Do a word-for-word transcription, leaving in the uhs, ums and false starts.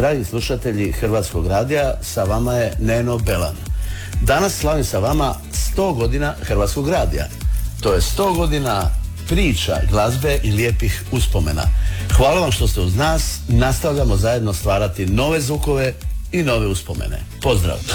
Dragi slušatelji Hrvatskog radija, sa vama je Neno Belan. Danas slavim sa vama sto godina Hrvatskog radija. To je sto godina priča, glazbe i lijepih uspomena. Hvala vam što ste uz nas, nastavljamo zajedno stvarati nove zvukove i nove uspomene. Pozdrav!